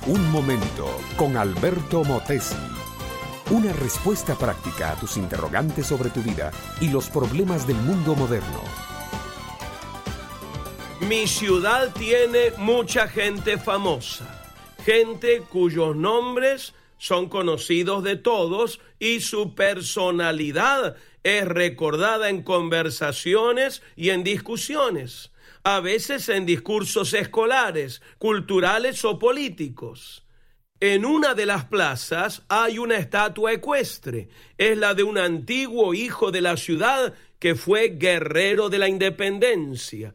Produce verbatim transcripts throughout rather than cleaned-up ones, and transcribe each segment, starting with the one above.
Un momento con Alberto Motesi. Una respuesta práctica a tus interrogantes sobre tu vida y los problemas del mundo moderno. Mi ciudad tiene mucha gente famosa, gente cuyos nombres son conocidos de todos y su personalidad es recordada en conversaciones y en discusiones, a veces en discursos escolares, culturales o políticos. En una de las plazas hay una estatua ecuestre. Es la de un antiguo hijo de la ciudad que fue guerrero de la independencia.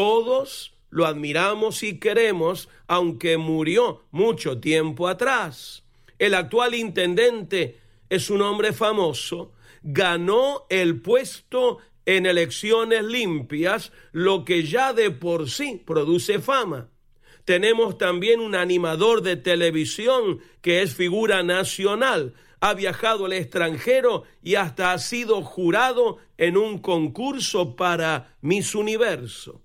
Todos lo admiramos y queremos, aunque murió mucho tiempo atrás. El actual intendente es un hombre famoso. Ganó el puesto en elecciones limpias, lo que ya de por sí produce fama. Tenemos también un animador de televisión que es figura nacional. Ha viajado al extranjero y hasta ha sido jurado en un concurso para Miss Universo.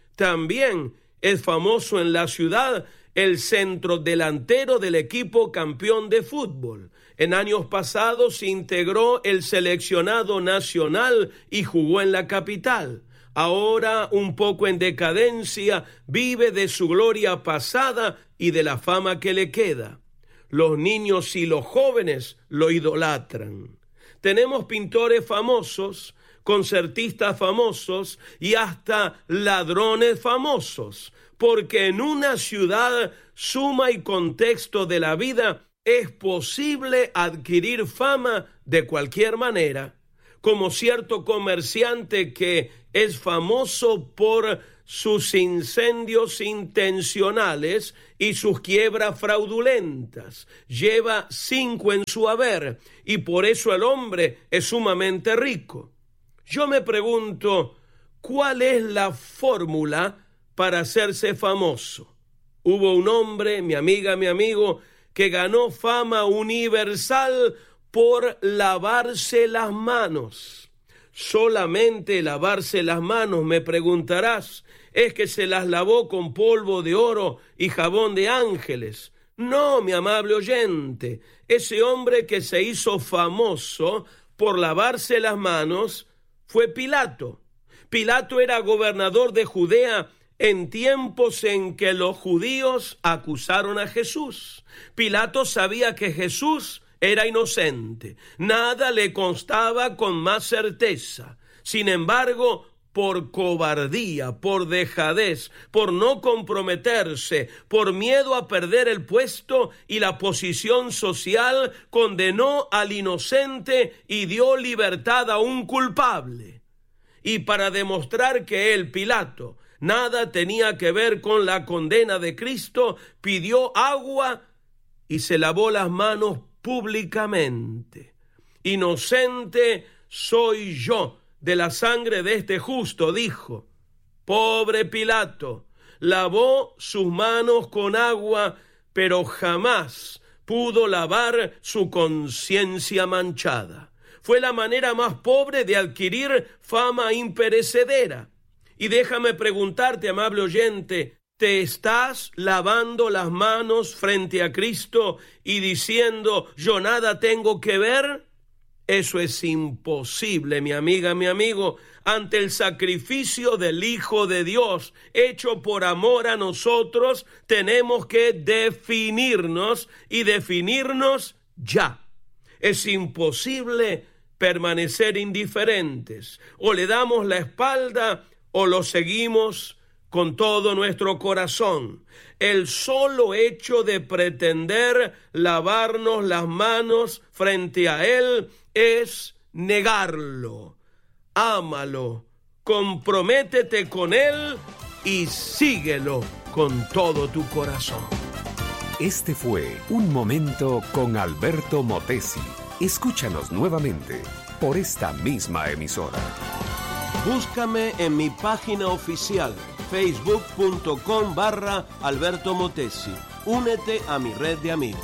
También es famoso en la ciudad el centrodelantero del equipo campeón de fútbol. En años pasados integró el seleccionado nacional y jugó en la capital. Ahora, un poco en decadencia, vive de su gloria pasada y de la fama que le queda. Los niños y los jóvenes lo idolatran. Tenemos pintores famosos, concertistas famosos y hasta ladrones famosos, porque en una ciudad, suma y contexto de la vida, es posible adquirir fama de cualquier manera, como cierto comerciante que es famoso por sus incendios intencionales y sus quiebras fraudulentas. Lleva cinco en su haber y por eso el hombre es sumamente rico. Yo me pregunto, ¿cuál es la fórmula para hacerse famoso? Hubo un hombre, mi amiga, mi amigo, que ganó fama universal por lavarse las manos. Solamente lavarse las manos, me preguntarás, es que se las lavó con polvo de oro y jabón de ángeles. No, mi amable oyente, ese hombre que se hizo famoso por lavarse las manos fue Pilato. Pilato era gobernador de Judea en tiempos en que los judíos acusaron a Jesús. Pilato sabía que Jesús era inocente. Nada le constaba con más certeza. Sin embargo, por cobardía, por dejadez, por no comprometerse, por miedo a perder el puesto y la posición social, condenó al inocente y dio libertad a un culpable. Y para demostrar que él, Pilato, nada tenía que ver con la condena de Cristo, pidió agua y se lavó las manos públicamente. Inocente soy yo de la sangre de este justo, dijo. Pobre Pilato, lavó sus manos con agua, pero jamás pudo lavar su conciencia manchada. Fue la manera más pobre de adquirir fama imperecedera. Y déjame preguntarte, amable oyente, ¿te estás lavando las manos frente a Cristo y diciendo, yo nada tengo que ver? Eso es imposible, mi amiga, mi amigo, ante el sacrificio del Hijo de Dios, hecho por amor a nosotros, tenemos que definirnos y definirnos ya. Es imposible permanecer indiferentes. O le damos la espalda o lo seguimos con todo nuestro corazón. El solo hecho de pretender lavarnos las manos frente a Él es negarlo. Ámalo, comprométete con Él y síguelo con todo tu corazón. Este fue Un Momento con Alberto Motesi. Escúchanos nuevamente por esta misma emisora. Búscame en mi página oficial, facebook.com barra Alberto Motesi. Únete a mi red de amigos.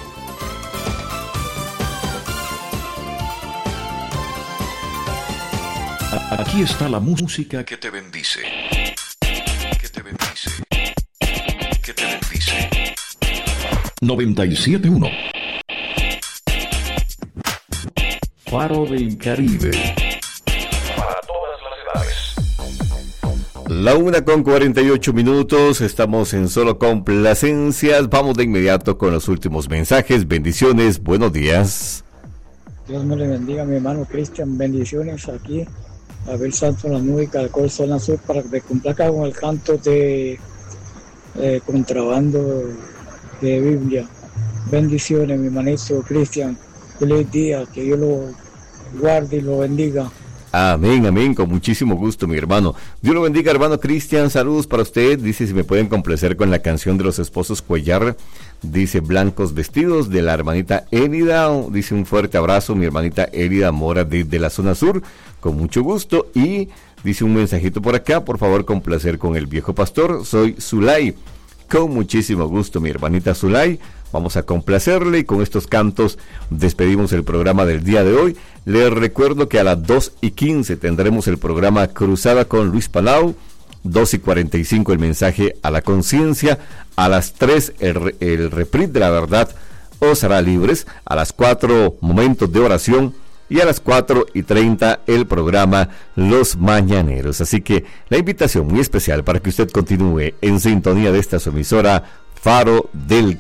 Aquí está la música que te bendice. Que te bendice. Que te bendice. noventa y siete punto uno. Faro del Caribe. Para todas las edades. La una con cuarenta y ocho minutos, estamos en solo complacencias. Vamos de inmediato con los últimos mensajes. Bendiciones, buenos días. Dios me le bendiga, mi hermano Cristian. Bendiciones aquí. Abel Santos, la música, el col Zona Sur, para que me complazca con el canto de eh, contrabando de Biblia. Bendiciones, mi hermanito Cristian. Feliz día, que Dios lo guarde y lo bendiga. Amén, amén, con muchísimo gusto, mi hermano. Dios lo bendiga, hermano Cristian, saludos para usted. Dice si me pueden complacer con la canción de los esposos Cuellar, dice Blancos Vestidos, de la hermanita Élida. Dice un fuerte abrazo, mi hermanita Élida Mora de, de la zona sur, con mucho gusto. Y dice un mensajito por acá, por favor complacer con el viejo pastor, soy Zulay. Con muchísimo gusto, mi hermanita Zulay. Vamos a complacerle y con estos cantos despedimos el programa del día de hoy. Les recuerdo que a las dos y quince tendremos el programa Cruzada con Luis Palau. dos y cuarenta y cinco el mensaje a la conciencia. A las tres el, el reprit de la verdad os hará libres. A las cuatro momentos de oración. Y a las cuatro y treinta el programa Los Mañaneros. Así que la invitación muy especial para que usted continúe en sintonía de esta su emisora Faro del